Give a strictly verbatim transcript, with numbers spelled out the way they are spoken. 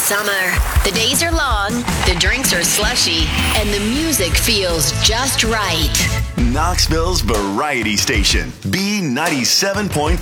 summer. The days are long, the drinks are slushy, and the music feels just right. Knoxville's Variety Station, B ninety-seven point five.